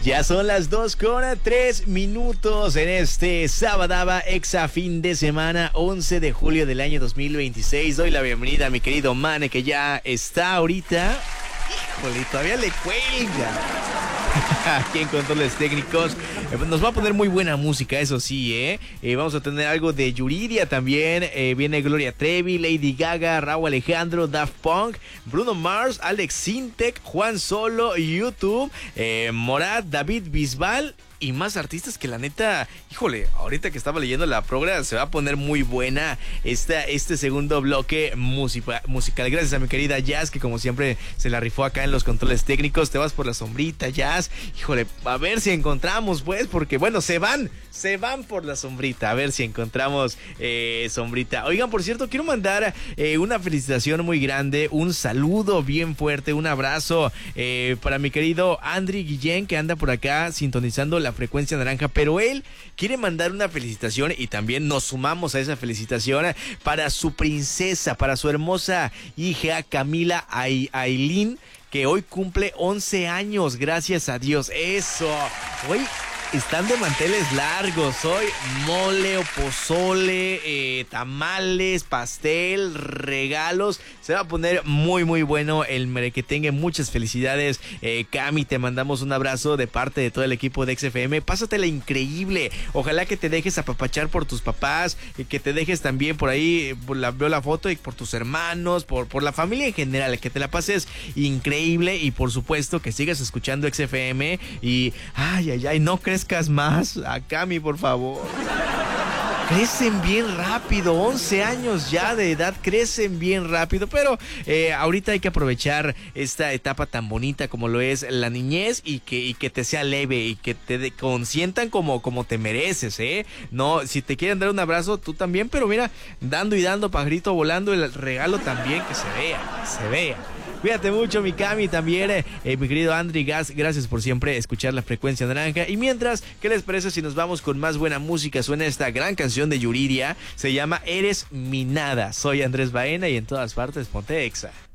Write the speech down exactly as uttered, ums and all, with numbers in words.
Ya son las dos con tres minutos en este Sabadaba Exa fin de semana, once de julio del año dos mil veintiséis. Doy la bienvenida a mi querido Mane, que ya está ahorita. Híjole, todavía le cuelga. Aquí en Controles Técnicos. Nos va a poner muy buena música, eso sí, ¿eh? eh vamos a tener algo de Yuridia también. Eh, viene Gloria Trevi, Lady Gaga, Rauw Alejandro, Daft Punk, Bruno Mars, Alex Sintek, Juan Solo, YouTube, eh, Morat, David Bisbal y más artistas que la neta, híjole, ahorita que estaba leyendo la programa se va a poner muy buena esta, este segundo bloque musica, musical. Gracias a mi querida Jazz, que como siempre se la rifó acá en los controles técnicos. Te vas por la sombrita, Jazz. Híjole, a ver si encontramos, pues, porque bueno, se van, se van por la sombrita. A ver si encontramos eh, sombrita. Oigan, por cierto, quiero mandar eh, una felicitación muy grande, un saludo bien fuerte, un abrazo eh, para mi querido Andri Guillén, que anda por acá sintonizando la frecuencia naranja, pero él quiere mandar una felicitación y también nos sumamos a esa felicitación para su princesa, para su hermosa hija Camila Ailín, que hoy cumple once años, gracias a Dios. Eso, hoy están de manteles largos, hoy mole o pozole, eh, tamales, pastel, regalos. Se va a poner muy muy bueno el merequetengue. Muchas felicidades, eh, Cami, te mandamos un abrazo de parte de todo el equipo de X F M. Pásatela increíble, ojalá que te dejes apapachar por tus papás, y que te dejes también por ahí, por la, veo la foto, y por tus hermanos, por, por la familia en general, que te la pases increíble y por supuesto que sigas escuchando X F M y ay ay ay, no crezcas más, a Cami, por favor. Crecen bien rápido, once años ya de edad, crecen bien rápido, pero eh, ahorita hay que aprovechar esta etapa tan bonita como lo es la niñez y que, y que te sea leve y que te de, consientan como, como te mereces, ¿eh? No, si te quieren dar un abrazo, tú también, pero mira, dando y dando, pajarito volando, el regalo también, que se vea, que se vea. Cuídate mucho, mi Cami, también, eh, eh, mi querido Andri Gas, gracias por siempre escuchar la frecuencia naranja. Y mientras, ¿qué les parece si nos vamos con más buena música? Suena esta gran canción de Yuridia, se llama Eres mi nada. Soy Andrés Baena y en todas partes ponte Exa.